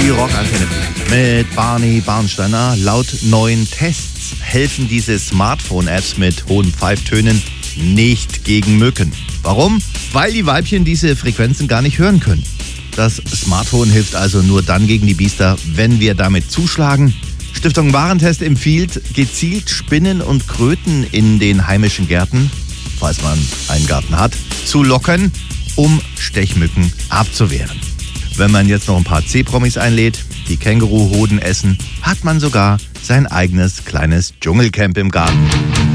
Die Rockantenne mit Barney Barnsteiner. Laut neuen Tests helfen diese Smartphone-Apps mit hohen Pfeiftönen nicht gegen Mücken. Warum? Weil die Weibchen diese Frequenzen gar nicht hören können. Das Smartphone hilft also nur dann gegen die Biester, wenn wir damit zuschlagen. Stiftung Warentest empfiehlt, gezielt Spinnen und Kröten in den heimischen Gärten, falls man einen Garten hat, zu locken, um Stechmücken abzuwehren. Wenn man jetzt noch ein paar C-Promis einlädt, die Känguruhoden essen, hat man sogar sein eigenes kleines Dschungelcamp im Garten.